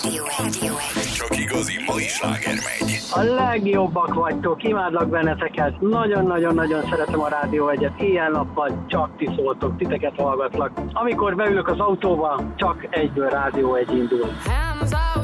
Csak igazi mai sláger megy. A legjobbak vagytok, imádlak benneteket. Nagyon-nagyon-nagyon szeretem a Rádió 1-et. Éjjel-nappal csak ti szóltok, titeket hallgatlak. Amikor beülök az autóba, csak egyből Rádió 1 indul.